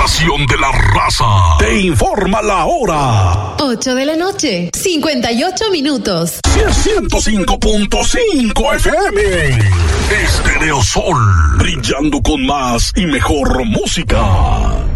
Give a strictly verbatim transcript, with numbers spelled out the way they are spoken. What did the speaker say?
estación de la raza te informa la hora. ocho de la noche, cincuenta y ocho minutos. ciento cinco punto cinco F M. Estereo Sol, brillando con más y mejor música.